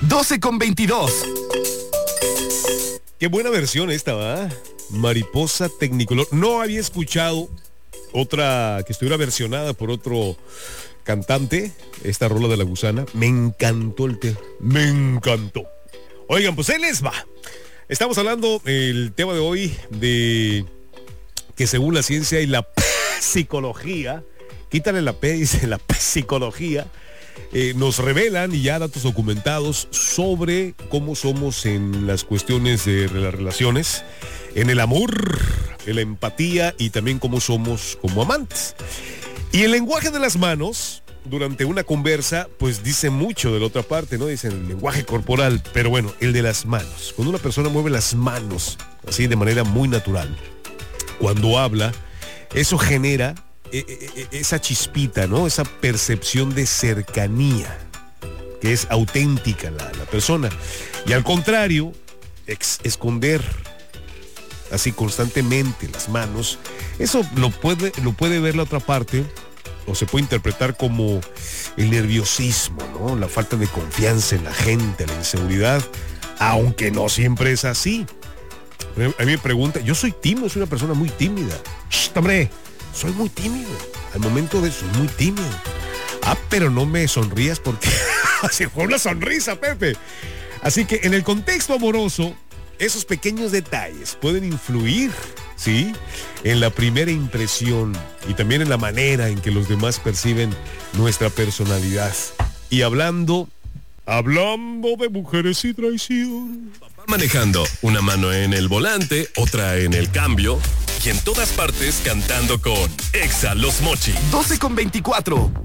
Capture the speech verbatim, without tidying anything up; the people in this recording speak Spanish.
doce con veintidós. Qué buena versión esta, ¿va? Mariposa Tecnicolor. No había escuchado otra que estuviera versionada por otro cantante, esta rola de La Gusana. Me encantó el tema, me encantó. Oigan, pues él les va. Estamos hablando el tema de hoy de que según la ciencia y la psicología, quítale la P, dice la psicología, eh, nos revelan y ya datos documentados sobre cómo somos en las cuestiones de las relaciones, en el amor, en la empatía y también cómo somos como amantes. Y el lenguaje de las manos durante una conversa pues dice mucho de la otra parte, ¿no? Dicen el lenguaje corporal, pero bueno, el de las manos. Cuando una persona mueve las manos así de manera muy natural, cuando habla, eso genera eh, eh, esa chispita, ¿no? Esa percepción de cercanía, que es auténtica la, la persona. Y al contrario, ex, esconder así constantemente las manos, eso lo puede, lo puede ver la otra parte, o se puede interpretar como el nerviosismo, ¿no? La falta de confianza en la gente, la inseguridad, aunque no siempre es así. A mí me pregunta, yo soy tímido, soy una persona muy tímida. ¡Shh, hombre! Soy muy tímido. Al momento de eso, muy tímido. Ah, pero no me sonrías porque así fue una sonrisa, Pepe. Así que en el contexto amoroso, esos pequeños detalles pueden influir, ¿sí?, en la primera impresión y también en la manera en que los demás perciben nuestra personalidad. Y hablando, hablando de mujeres y traición. Papá manejando, una mano en el volante, otra en el cambio y en todas partes cantando con Exa Los Mochi. doce con veinticuatro.